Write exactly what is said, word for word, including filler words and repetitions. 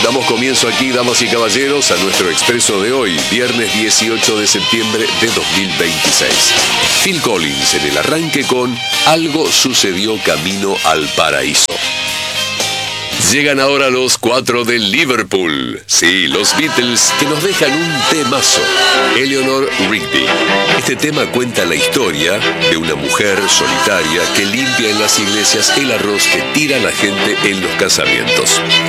Damos comienzo aquí, damas y caballeros, a nuestro expreso de hoy, viernes dieciocho de septiembre de dos mil veintiséis. Phil Collins en el arranque con Algo sucedió camino al paraíso. Llegan ahora los cuatro de Liverpool. Sí, los Beatles, que nos dejan un temazo. Eleanor Rigby. Este tema cuenta la historia de una mujer solitaria que limpia en las iglesias el arroz que tira la gente en los casamientos.